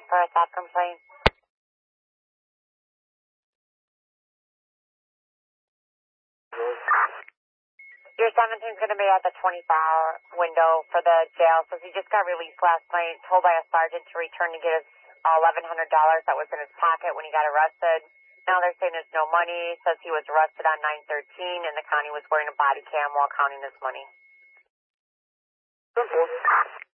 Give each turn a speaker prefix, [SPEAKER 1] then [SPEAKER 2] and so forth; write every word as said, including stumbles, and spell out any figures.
[SPEAKER 1] for a theft complaint? Your seventeen's going to be at the twenty-four hour window for the jail. Says he just got released last night, told by a sergeant to return to get his eleven hundred dollars that was in his pocket when he got arrested. Now they're saying there's no money. Says he was arrested on nine thirteen and the county was wearing a body cam while counting his money.